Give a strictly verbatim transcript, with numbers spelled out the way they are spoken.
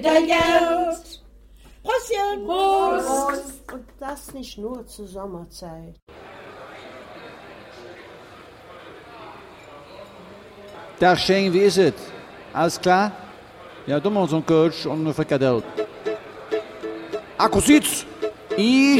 dein Geld. Prostchen. Prost. Und das nicht nur zur Sommerzeit. Tag Shane, wie ist es? Alles klar? Ja, du machst so einen Coach und eine Frikadelle. Akkusietz! Ich